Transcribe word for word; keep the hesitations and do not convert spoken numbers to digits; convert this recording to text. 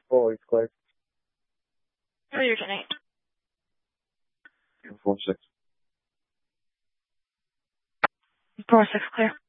Oh, it's clear. Oh, you're ten eight. Four six. Four six clear.